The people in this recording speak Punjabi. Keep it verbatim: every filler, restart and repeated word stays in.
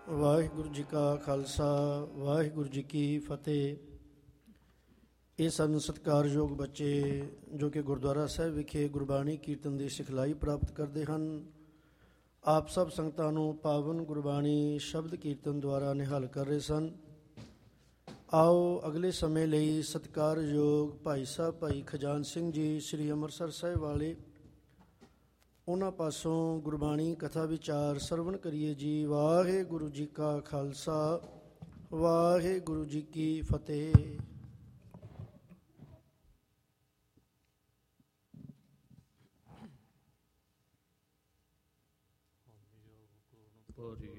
ਵਾਹਿਗੁਰੂ ਜੀ ਕਾ ਖਾਲਸਾ ਵਾਹਿਗੁਰੂ ਜੀ ਕੀ ਫਤਿਹ। ਇਹ ਸਨ ਸਤਿਕਾਰਯੋਗ ਬੱਚੇ ਜੋ ਕਿ ਗੁਰਦੁਆਰਾ ਸਾਹਿਬ ਵਿਖੇ ਗੁਰਬਾਣੀ ਕੀਰਤਨ ਦੀ ਸਿਖਲਾਈ ਪ੍ਰਾਪਤ ਕਰਦੇ ਹਨ। ਆਪ ਸਭ ਸੰਗਤਾਂ ਨੂੰ ਪਾਵਨ ਗੁਰਬਾਣੀ ਸ਼ਬਦ ਕੀਰਤਨ ਦੁਆਰਾ ਨਿਹਾਲ ਕਰ ਰਹੇ ਸਨ। ਆਓ ਅਗਲੇ ਸਮੇਂ ਲਈ ਸਤਿਕਾਰਯੋਗ ਭਾਈ ਸਾਹਿਬ ਭਾਈ ਖਜਾਨ ਸਿੰਘ ਜੀ ਸ੍ਰੀ ਅੰਮ੍ਰਿਤਸਰ ਸਾਹਿਬ ਵਾਲੇ, ਉਹਨਾਂ ਪਾਸੋਂ ਗੁਰਬਾਣੀ ਕਥਾ ਵਿਚਾਰ ਸਰਵਣ ਕਰੀਏ ਜੀ। ਵਾਹਿਗੁਰੂ ਜੀ ਕਾ ਖਾਲਸਾ ਵਾਹਿਗੁਰੂ ਜੀ ਕੀ ਫਤਿਹ।